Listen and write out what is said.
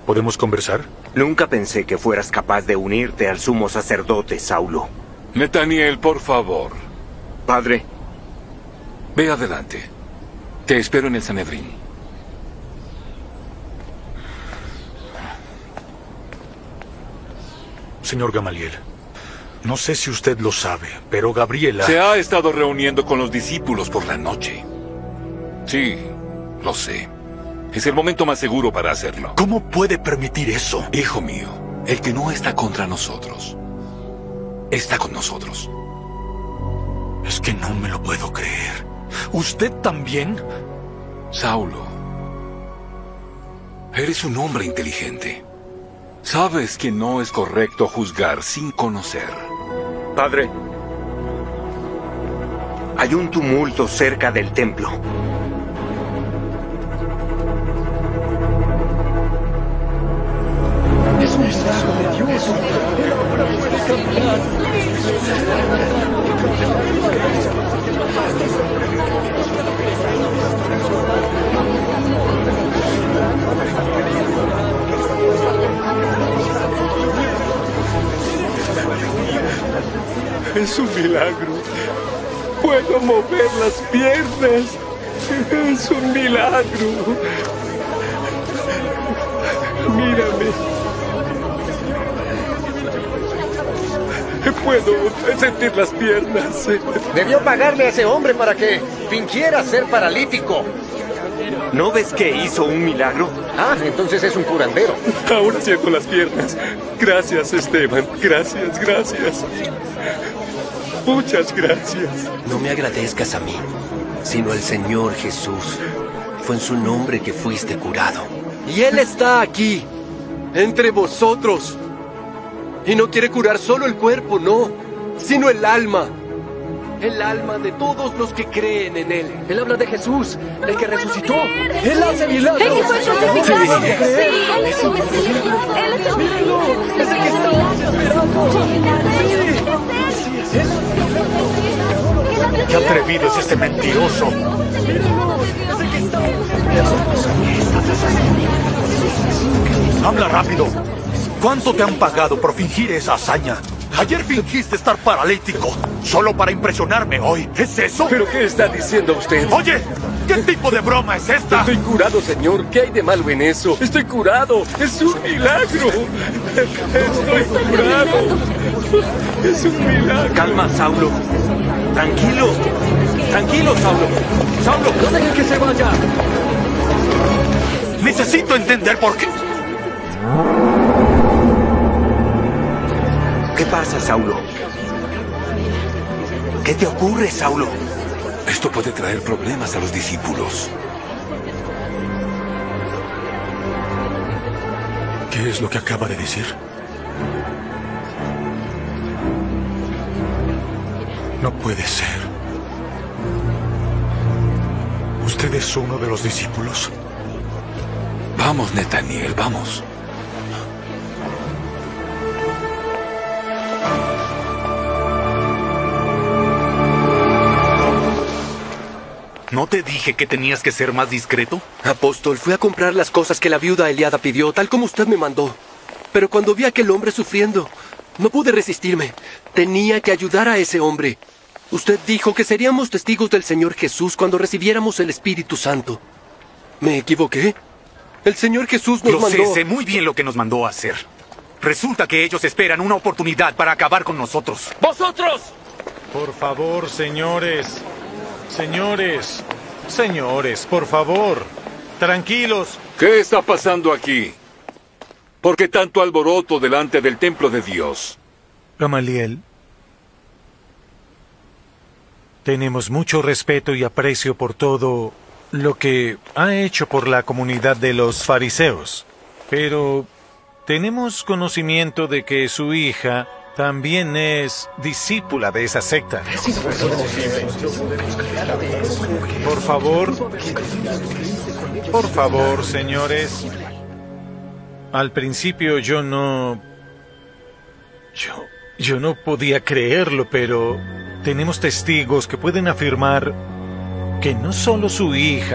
¿Podemos conversar? Nunca pensé que fueras capaz de unirte al sumo sacerdote, Saulo. Netaniel, por favor. Padre. Ve adelante. Te espero en el Sanedrín. Señor Gamaliel, no sé si usted lo sabe, pero Gabriela... Se ha estado reuniendo con los discípulos por la noche. Sí, lo sé. Es el momento más seguro para hacerlo. ¿Cómo puede permitir eso? Hijo mío, el que no está contra nosotros, está con nosotros. Es que no me lo puedo creer. ¿Usted también? Saulo, eres un hombre inteligente. Sabes que no es correcto juzgar sin conocer. Padre, hay un tumulto cerca del templo. Es un milagro de Dios. Es un milagro. Puedo mover las piernas. Es un milagro. Mírame. Puedo sentir las piernas. Debió pagarle a ese hombre para que fingiera ser paralítico. ¿No ves que hizo un milagro? Ah, entonces es un curandero. Ahora siento las piernas. Gracias, Esteban. Gracias, gracias. Muchas gracias. No me agradezcas a mí, sino al Señor Jesús. Fue en su nombre que fuiste curado. Y Él está aquí, entre vosotros. Y no quiere curar solo el cuerpo, no, sino el alma. El alma de todos los que creen en Él. Él habla de Jesús, el que resucitó. Él hace milagros. ¡Él fue crucificado! Sí. Él es el Mesías. Él es el Mesías. ¡Es el que estábamos esperando! ¡Qué atrevido es este mentiroso! ¡Habla rápido! ¿Cuánto te han pagado por fingir esa hazaña? Ayer fingiste estar paralítico, solo para impresionarme hoy. ¿Es eso? ¿Pero qué está diciendo usted? Oye, ¿qué tipo de broma es esta? Estoy curado, señor. ¿Qué hay de malo en eso? Estoy curado. Es un milagro. Estoy curado. Es un milagro. Calma, Saulo. Tranquilo. Tranquilo, Saulo. Saulo, ¡No dejen que se vaya! Necesito entender por qué. ¿Qué pasa, Saulo? ¿Qué te ocurre, Saulo? Esto puede traer problemas a los discípulos. ¿Qué es lo que acaba de decir? No puede ser. ¿Usted es uno de los discípulos? Vamos, Netaniel, vamos. ¿No te dije que tenías que ser más discreto? Apóstol, fui a comprar las cosas que la viuda Eliada pidió, tal como usted me mandó. Pero cuando vi a aquel hombre sufriendo, no pude resistirme. Tenía que ayudar a ese hombre. Usted dijo que seríamos testigos del Señor Jesús cuando recibiéramos el Espíritu Santo. ¿Me equivoqué? El Señor Jesús nos mandó... Sé muy bien lo que nos mandó a hacer. Resulta que ellos esperan una oportunidad para acabar con nosotros. ¡Vosotros! Por favor, señores. Señores. Señores, por favor. Tranquilos. ¿Qué está pasando aquí? ¿Por qué tanto alboroto delante del templo de Dios? Gamaliel, tenemos mucho respeto y aprecio por todo lo que ha hecho por la comunidad de los fariseos, pero tenemos conocimiento de que su hija también es discípula de esa secta. Por favor, señores. Al principio yo no podía creerlo, pero tenemos testigos que pueden afirmar que no solo su hija